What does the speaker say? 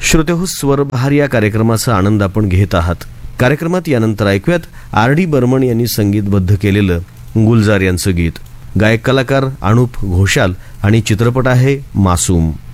श्रोतेहो, स्वरबहार या कार्यक्रमाचा आनंद आपण घेत आहात. कार्यक्रमात यानंतर ऐकूयात R.D. बर्मन यांनी संगीतबद्ध केलेलं गुलजार यांचं गीत. गायक कलाकार अनुप घोषाल आणि चित्रपट आहे मासूम.